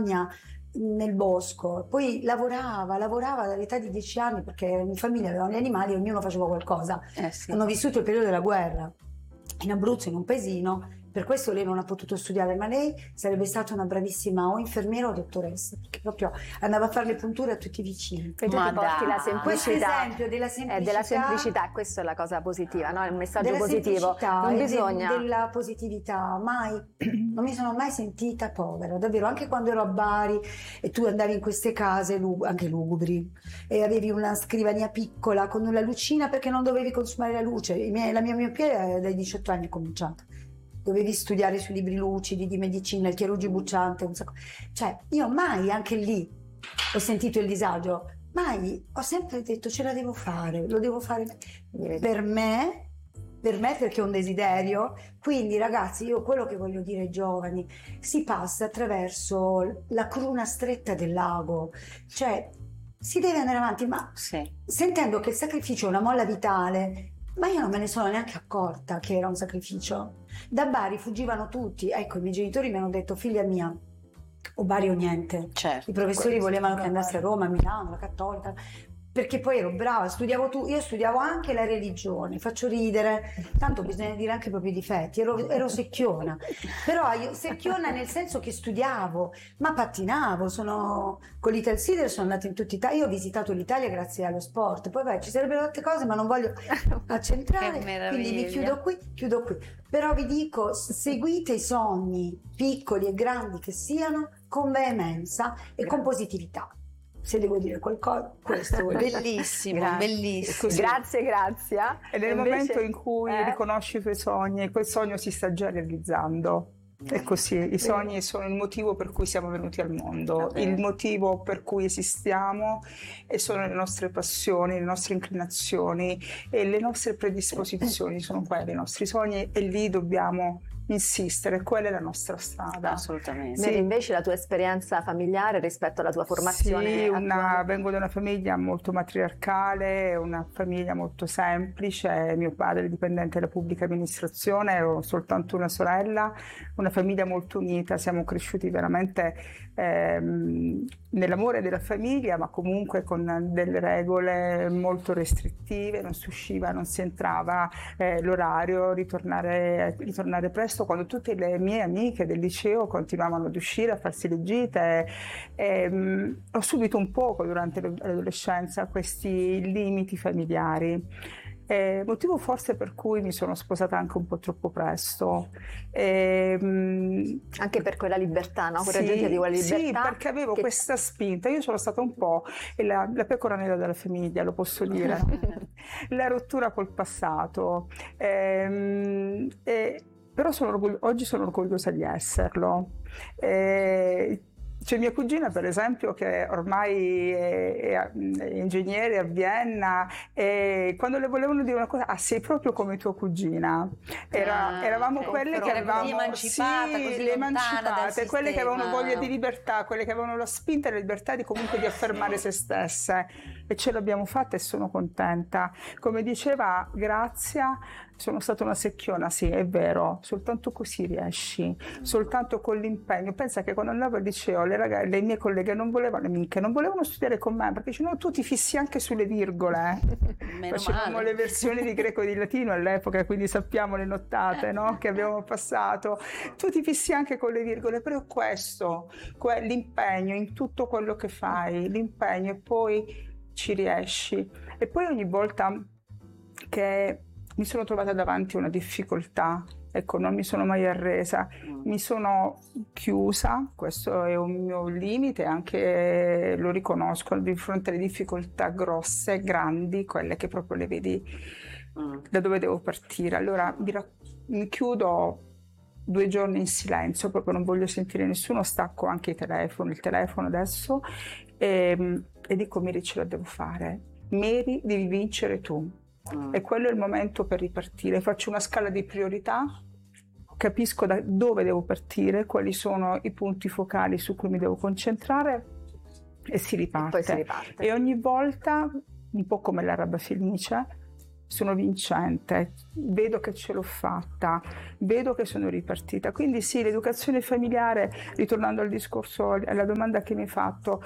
montagna, nel bosco, poi lavorava dall'età di 10 anni, perché in famiglia avevano gli animali e ognuno faceva qualcosa. Sì. Hanno vissuto il periodo della guerra in Abruzzo, in un paesino, per questo lei non ha potuto studiare, ma lei sarebbe stata una bravissima o infermiera o dottoressa, perché proprio andava a fare le punture a tutti i vicini. E tu ti porti la Questo semplicità, esempio della semplicità, questa è la cosa positiva, no? È un messaggio della positivo. Non e bisogna... della positività. Non mi sono mai sentita povera, davvero. Anche quando ero a Bari e tu andavi in queste case anche lugubri e avevi una scrivania piccola con una lucina perché non dovevi consumare la luce. La mia miopia dai 18 anni è cominciata. Dovevi studiare sui libri lucidi di medicina, il chirurgo bucciante, un sacco. Cioè, io mai, anche lì, ho sentito il disagio. Mai, ho sempre detto ce la devo fare, lo devo fare per me perché è un desiderio. Quindi ragazzi, io quello che voglio dire ai giovani, si passa attraverso la cruna stretta del lago, cioè si deve andare avanti, ma sentendo che il sacrificio è una molla vitale. Ma io non me ne sono neanche accorta che era un sacrificio. Da Bari fuggivano tutti. Ecco, i miei genitori mi hanno detto: figlia mia, o Bari o niente. Certo, I professori volevano che andassi a Roma, a Milano, alla Cattolica, perché poi ero brava, io studiavo anche la religione, faccio ridere, tanto bisogna dire anche i propri difetti, ero secchiona, però secchiona nel senso che studiavo, ma pattinavo, con l'Italsider sono andata in tutta Italia, io ho visitato l'Italia grazie allo sport, poi ci sarebbero tante cose ma non voglio accentrare, quindi mi chiudo qui, però vi dico, seguite i sogni, piccoli e grandi che siano, con veemenza e con positività. Se devo dire qualcosa, questo bellissimo, bellissimo. Grazie. Ed è il momento in cui riconosci i tuoi sogni e quel sogno si sta già realizzando. È così, i sogni sono il motivo per cui siamo venuti al mondo, il motivo per cui esistiamo, e sono le nostre passioni, le nostre inclinazioni e le nostre predisposizioni, sono quelli i nostri sogni, e lì dobbiamo insistere, quella è la nostra strada. Assolutamente. Sì. Invece la tua esperienza familiare rispetto alla tua formazione? Vengo da una famiglia molto matriarcale, una famiglia molto semplice, mio padre è dipendente della pubblica amministrazione, ho soltanto una sorella, una famiglia molto unita, siamo cresciuti veramente nell'amore della famiglia, ma comunque con delle regole molto restrittive, non si usciva, non si entrava, l'orario, ritornare presto, quando tutte le mie amiche del liceo continuavano ad uscire, a farsi le gite. Ho subito un poco durante l'adolescenza questi limiti familiari. Motivo forse per cui mi sono sposata anche un po' troppo presto. Anche per quella libertà, no? Quella gente di quella libertà. Sì, perché avevo questa spinta. Io sono stata un po' la pecora nera della famiglia, lo posso dire. La rottura col passato. Però oggi sono orgogliosa di esserlo. C'è mia cugina, per esempio, che ormai è ingegnere a Vienna, e quando le volevano dire una cosa, sei proprio come tua cugina. Eravamo quelle che avevamo così emancipate, quelle che avevano voglia di libertà, quelle che avevano la spinta e la libertà di comunque di affermare se stesse, e ce l'abbiamo fatta e sono contenta. Come diceva Grazia, sono stata una secchiona, sì, è vero, soltanto così riesci, soltanto con l'impegno. Pensa che quando andavo al liceo le mie colleghe non volevano studiare con me, perché dicevano: tu ti fissi anche sulle virgole. Facevamo le versioni di greco e di latino all'epoca, quindi sappiamo le nottate, no? Che abbiamo passato. Tu ti fissi anche con le virgole, però questo, l'impegno in tutto quello che fai, l'impegno, e poi ci riesci. E poi ogni volta che mi sono trovata davanti a una difficoltà, ecco, non mi sono mai arresa, mi sono chiusa, questo è un mio limite, anche lo riconosco, di fronte alle difficoltà grosse, grandi, quelle che proprio le vedi da dove devo partire. Allora mi chiudo 2 giorni in silenzio, proprio non voglio sentire nessuno, stacco anche il telefono adesso, e dico: Mary, ce la devo fare, Mary, devi vincere tu. E quello è il momento per ripartire. Faccio una scala di priorità, capisco da dove devo partire, quali sono i punti focali su cui mi devo concentrare, e si riparte. E poi si riparte. E ogni volta, un po' come l'araba felice, sono vincente, vedo che ce l'ho fatta, vedo che sono ripartita. Quindi sì, l'educazione familiare, ritornando al discorso, alla domanda che mi hai fatto,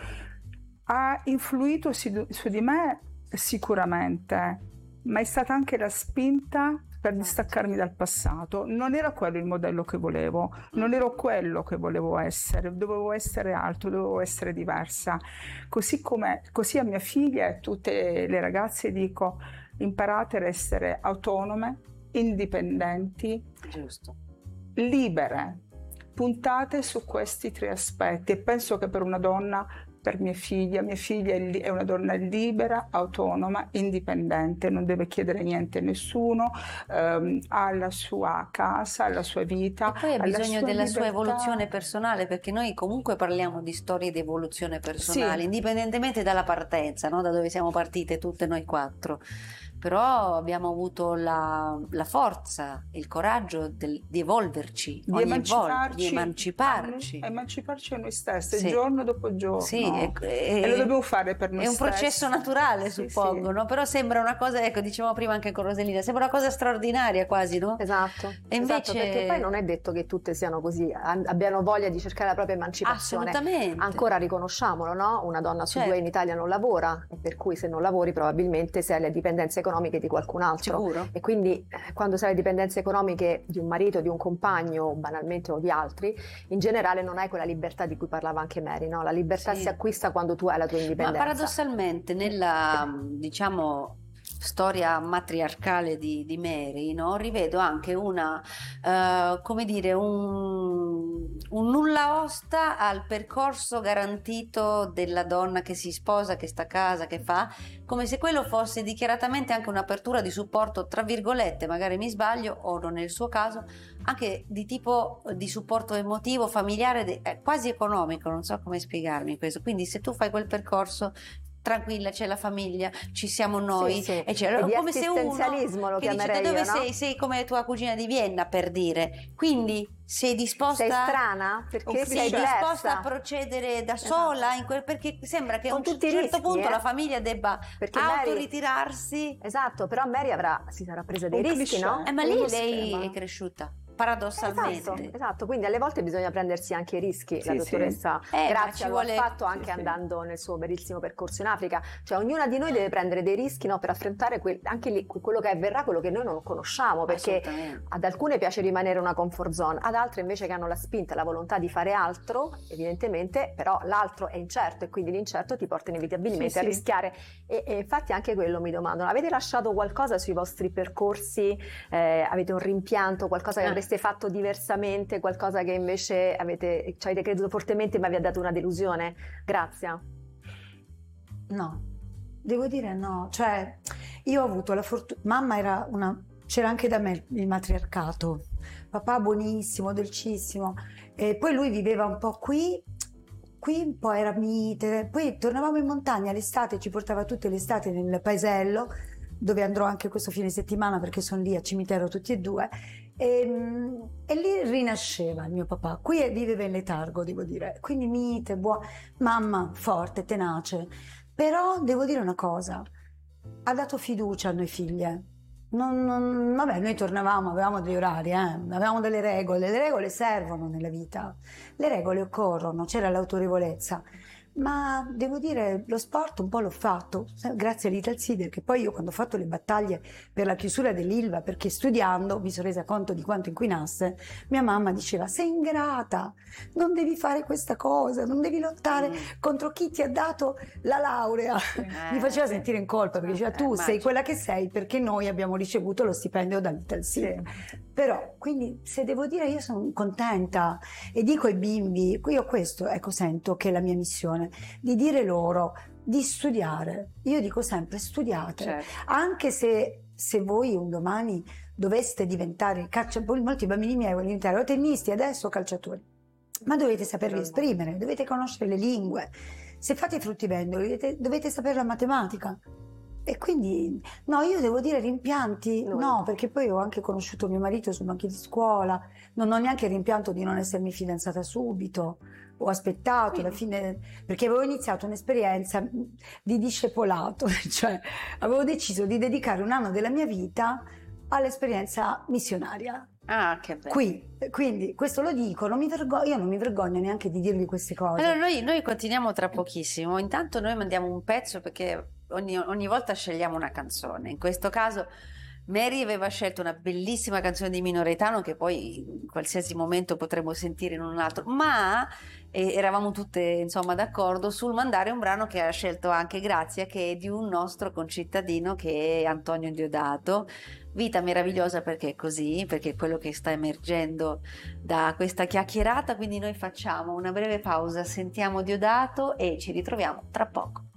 ha influito su di me sicuramente, ma è stata anche la spinta per distaccarmi dal passato. Non era quello il modello che volevo, non ero quello che volevo essere, dovevo essere altro, dovevo essere diversa. Così a mia figlia e a tutte le ragazze dico: imparate ad essere autonome, indipendenti, Giusto. libere. Puntate su questi 3 aspetti, e penso che per una donna, per mia figlia è una donna libera, autonoma, indipendente, non deve chiedere niente a nessuno, ha la sua casa, la sua vita. E poi ha bisogno della sua libertà. evoluzione personale, perché noi comunque parliamo di storie di evoluzione personale, Sì. indipendentemente dalla partenza, no? Da dove siamo partite tutte noi 4. Però abbiamo avuto la forza, il coraggio di evolverci Di ogni volta, di emanciparci. emanciparci. Emanciparci a noi stessi, Sì. giorno dopo giorno. Sì, e lo dobbiamo fare per noi È un stessi. processo naturale, Sì, suppongo, sì. no? Però sembra una cosa, ecco, dicevamo prima anche con Roselina, sembra una cosa straordinaria quasi, no? Esatto, E invece... esatto, perché poi non è detto che tutte siano così, abbiano voglia di cercare la propria emancipazione. Assolutamente. Ancora riconosciamolo, no? Una donna su Certo. 2 in Italia non lavora, e per cui se non lavori probabilmente sei alle dipendenze economiche di qualcun altro. Sicuro? E quindi quando sei alle dipendenze economiche di un marito, di un compagno, banalmente, o di altri, in generale non hai quella libertà di cui parlava anche Mary, no? La libertà Sì. si acquista quando tu hai la tua Ma indipendenza. paradossalmente nella, diciamo, storia matriarcale di Mary, no? Rivedo anche una, come dire, un nulla osta al percorso garantito della donna che si sposa, che sta a casa, che fa, come se quello fosse dichiaratamente anche un'apertura di supporto, tra virgolette, magari mi sbaglio, o non nel suo caso, anche di tipo di supporto emotivo, familiare, quasi economico, non so come spiegarmi questo. Quindi se tu fai quel percorso, tranquilla, c'è la famiglia, ci siamo noi, Sì, sì. e c'è E di come se uno assistenzialismo lo che dice: da chiamerei dove io, no? sei? Sei come tua cugina di Vienna, per dire, quindi sei disposta, Sei strana perché sì, sei disposta a diversa. procedere da Esatto. sola, perché sembra che a Con un tutti i certo rischi, punto eh. la famiglia debba Perché Mary- autoritirarsi. Esatto, però Mary si sarà presa dei Un rischi, cliché. no? Ma lì uno lei schema. è cresciuta, paradossalmente. Esatto, esatto, quindi alle volte bisogna prendersi anche i rischi. Sì, La sì. dottoressa Ma Grazia ci lo vuole- ha fatto anche sì, sì. andando nel suo bellissimo percorso in Africa, cioè ognuna di noi deve prendere dei rischi, no, per affrontare anche lì quello che avverrà, quello che noi non conosciamo, perché Assolutamente. ad alcune piace rimanere una comfort zone, ad altre invece che hanno la spinta, la volontà di fare altro, evidentemente, però l'altro è incerto e quindi l'incerto ti porta inevitabilmente Sì, a sì. rischiare. E infatti anche quello mi domando, avete lasciato qualcosa sui vostri percorsi? Avete un rimpianto, qualcosa che avreste fatto diversamente, qualcosa che invece ci avete creduto fortemente ma vi ha dato una delusione? Grazie. No, devo dire no, cioè io ho avuto la fortuna, mamma era c'era anche da me il matriarcato, papà buonissimo, dolcissimo, e poi lui viveva un po' qui un po' era mite, poi tornavamo in montagna l'estate, ci portava tutte le estate nel paesello, dove andrò anche questo fine settimana perché sono lì a cimitero tutti e 2, e lì rinasceva il mio papà. Qui viveva in letargo, devo dire, quindi mite, buona, mamma forte, tenace, però devo dire una cosa, ha dato fiducia a noi figlie. Vabbè, noi tornavamo, avevamo degli orari, avevamo delle regole, le regole servono nella vita, le regole occorrono, c'era l'autorevolezza, ma devo dire lo sport un po' l'ho fatto, grazie all'Italsider, che poi io quando ho fatto le battaglie per la chiusura dell'Ilva, perché studiando mi sono resa conto di quanto inquinasse, mia mamma diceva: sei ingrata, non devi fare questa cosa, non devi lottare contro chi ti ha dato la laurea. Mi faceva sentire in colpa perché diceva: tu sei quella che sei perché noi abbiamo ricevuto lo stipendio dall'Italsider. Però, quindi, se devo dire, io sono contenta e dico ai bimbi, io questo, ecco, sento che è la mia missione, di dire loro di studiare. Io dico sempre: studiate, Certo. anche se voi un domani doveste diventare calciatori, molti bambini miei vogliono diventare o tennisti adesso o calciatori, ma dovete sapervi esprimere, dovete conoscere le lingue, se fate i fruttivendoli dovete sapere la matematica. E quindi no, io devo dire rimpianti no, perché poi ho anche conosciuto mio marito sui banchi di scuola, non ho neanche il rimpianto di non essermi fidanzata subito, ho aspettato alla fine, perché avevo iniziato un'esperienza di discepolato, cioè avevo deciso di dedicare un anno della mia vita all'esperienza missionaria. Ah, che bello. Quindi questo lo dico, io non mi vergogno neanche di dirvi queste cose. Allora noi continuiamo tra pochissimo, intanto noi mandiamo un pezzo perché ogni volta scegliamo una canzone, in questo caso Mary aveva scelto una bellissima canzone di Mino Reitano che poi in qualsiasi momento potremo sentire in un altro, ma eravamo tutte insomma d'accordo sul mandare un brano che ha scelto anche Grazia, che è di un nostro concittadino che è Antonio Diodato. Vita meravigliosa perché è così, perché è quello che sta emergendo da questa chiacchierata, quindi noi facciamo una breve pausa, sentiamo Diodato e ci ritroviamo tra poco.